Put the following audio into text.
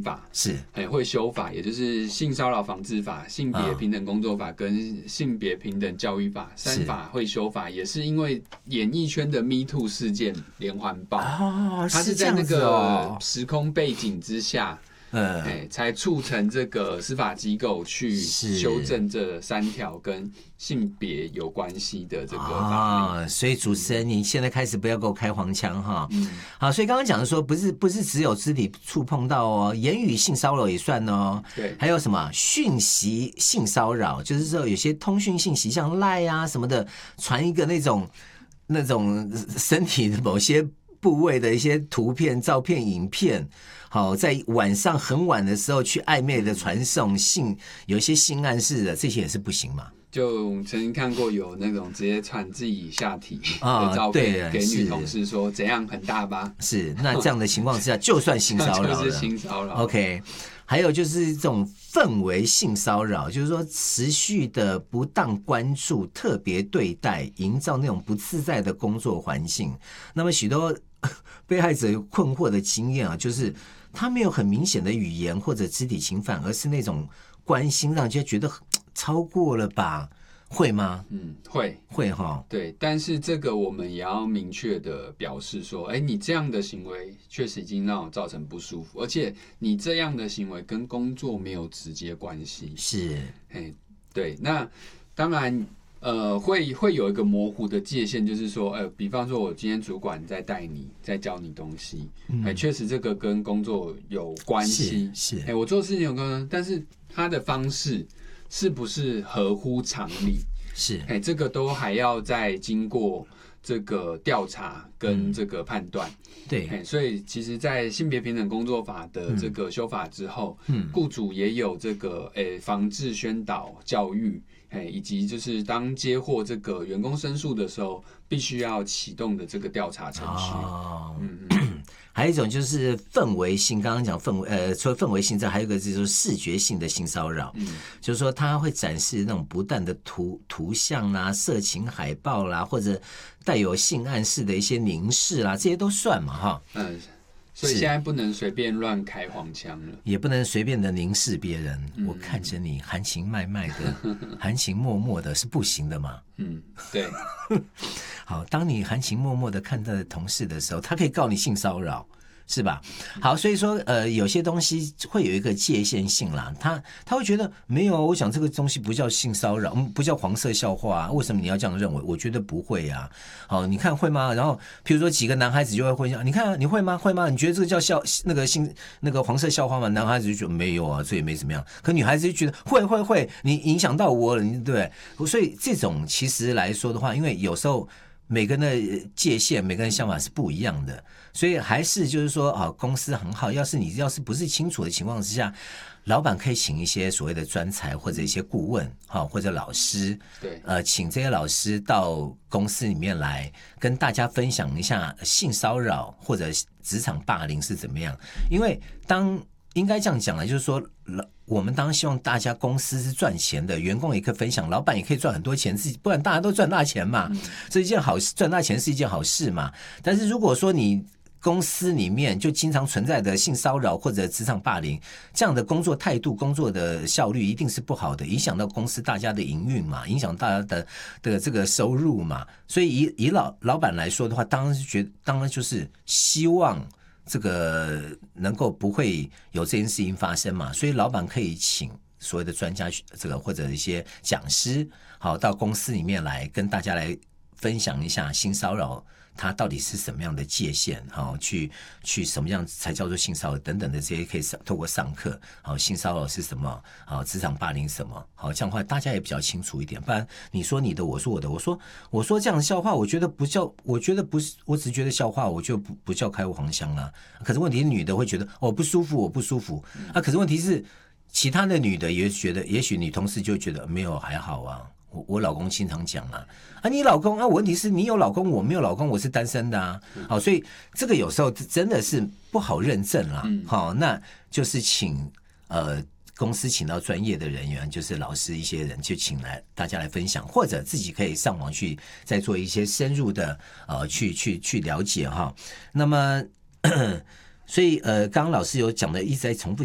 法是会修法，也就是性骚扰防治法、性别平等工作法跟性别平等教育法3法会修法，也是因为演艺圈的 Me Too 事件连环爆，它是在那个时空背景之下。才促成这个司法机构去修正这3条跟性别有关系的这个法律。 所以主持人，你现在开始不要给我开黄腔哈。好，所以刚刚讲的说，不是只有肢体触碰到哦，言语性骚扰也算哦。 对， 还有什么讯息性骚扰，就是说有些通讯信息像赖啊什么的，传一个那种身体的某些部位的一些图片、照片、影片。好，在晚上很晚的时候去暧昧的传送有一些性暗示的，这些也是不行嘛。 就曾经看过有那种直接传自己下体的照片给女同事说怎样很大吧？ 是，那这样的情况之下，就算性骚扰了， 就是性骚扰。 OK， 还有就是这种氛围性骚扰，就是说持续的不当关注、特别对待，营造那种不自在的工作环境。那么许多被害者有困惑的经验啊，就是他没有很明显的语言或者肢体侵犯，而是那种关心，让人家觉得超过了吧？会吗？ 会哈。 对，但是这个我们也要明确的表示说，你这样的行为确实已经让我造成不舒服，而且你这样的行为跟工作没有直接关系。 是， 对，那当然。会有一个模糊的界限，就是说，比方说，我今天主管在带你，在教你东西，确实这个跟工作有关系， 是， 我做事情有关系，但是他的方式是不是合乎常理？ 是， 这个都还要再经过这个调查跟这个判断。 对， 所以其实，在性别平等工作法的这个修法之后，雇主也有这个防治宣导教育。以及就是当接获这个员工申诉的时候，必须要启动的这个调查程序。 还有一种就是氛围性，刚刚讲除了氛围性之外，还有一个就是视觉性的性骚扰，就是说他会展示那种不断的图像啦、色情海报啦，或者带有性暗示的一些凝视啦，这些都算嘛哈。 所以现在不能随便乱开黄腔了， 也不能随便的凝视别人。我看着你含情脉脉的、含情脉脉的，是不行的嘛？ 对。 好，当你含情脉脉的看待同事的时候，他可以告你性骚扰。是吧？好，所以说有些东西会有一个界限性啦，他会觉得没有，我想这个东西不叫性骚扰，不叫黄色笑话啊，为什么你要这样认为？我觉得不会啊。好，你看会吗？然后譬如说几个男孩子就会混淆，你看啊，你会吗？会吗？你觉得这个叫那个黄色笑话吗？男孩子就觉得没有啊，这也没怎么样。可女孩子就觉得会，你影响到我了，对不对？所以这种其实来说的话，因为有时候每个人的界限、每个人想法是不一样的，所以还是就是说啊，公司很好，要是不是清楚的情况之下，老板可以请一些所谓的专才或者一些顾问，或者老师， 对， 请这些老师到公司里面来跟大家分享一下性骚扰或者职场霸凌是怎么样，因为应该这样讲了，就是说，我们当然希望大家公司是赚钱的，员工也可以分享，老板也可以赚很多钱，不然大家都赚大钱嘛，这一件好事，赚大钱是一件好事嘛。但是如果说你公司里面就经常存在的性骚扰或者职场霸凌，这样的工作态度、工作的效率一定是不好的，影响到公司大家的营运嘛，影响大家的这个收入嘛。所以以老板来说的话，当然就是希望这个能够不会有这件事情发生嘛，所以老板可以请所谓的专家这个或者一些讲师，好到公司里面来跟大家来分享一下性骚扰它到底是什么样的界限，好去什么样才叫做性骚扰等等的这些可以透过上课，好性骚扰是什么，好职场霸凌什么，好这样的话大家也比较清楚一点，不然你说你的我说我的，我说这样的笑话，我觉得不是，我只觉得笑话，我就不叫开黄腔啊。可是问题是女的会觉得我不舒服啊，可是问题是其他的女的也觉得，也许女同事就觉得没有还好啊。我老公经常讲啊，你老公啊，问题是你有老公，我没有老公，我是单身的啊。好，所以这个有时候真的是不好认证啦。好，那就是请公司请到专业的人员，就是老师一些人，就请来大家来分享，或者自己可以上网去再做一些深入的去了解哈。那么所以刚刚老师有讲的一直在重复。